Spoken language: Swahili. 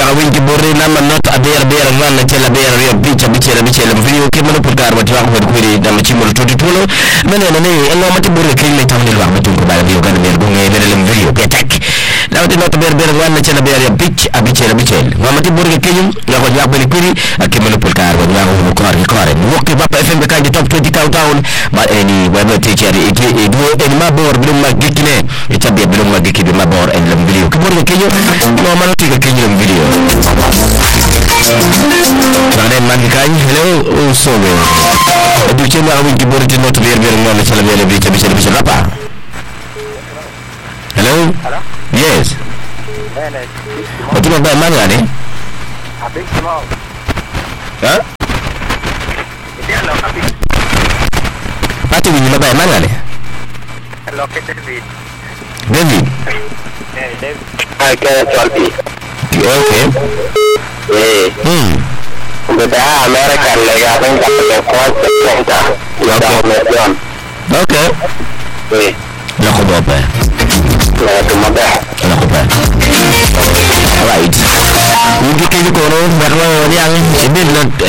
wa wingi borre na manot aber ngana tela ber yo bicha video ke mano purgar wati wa ko kwiri da machimo tutu tulo mene ne no mati borre ke le tamni wa matu ko bala video kan ber go ngene le video betak na wati not ber ngana tela ber yo bicha wa mati borre ke yum la ko ya bali kwiri ke mano purgar wa ko ko wokke bappa fm be kanji top 20 countdown ma eni webe teacher e do en mabor bilum magikine e tabbe bilum magikine mabor en le video ko borre ke yo no manoti ke yo video Rane mangikai hello sobe duche na wingi boriti not ber ngona sala bele bicha rapa hello yes otu ba mangani ha pati wingi ba mangani hello David okay Beda American lega kan ke kuasa kita. Okay. La khodoba. La tumada. La khodoba. Right. Mungkin kita kono baru yang sibuk